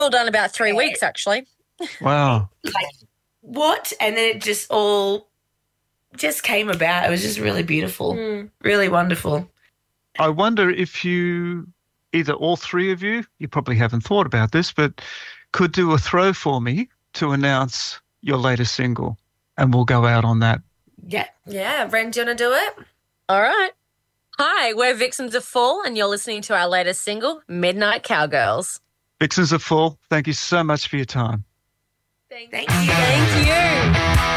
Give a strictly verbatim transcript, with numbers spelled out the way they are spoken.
done about three weeks, actually. Wow. Like, what? And then it just all just came about. It was just really beautiful, mm. really wonderful. I wonder if you, either all three of you, you probably haven't thought about this, but could do a throw for me to announce your latest single, and we'll go out on that. Yeah. Yeah. Ren, do you want to do it? All right. Hi, we're Vixens of Fall, and you're listening to our latest single, Midnight Cowgirls. Vixens of Fall, thank you so much for your time. Thank, Thank you. Thank you.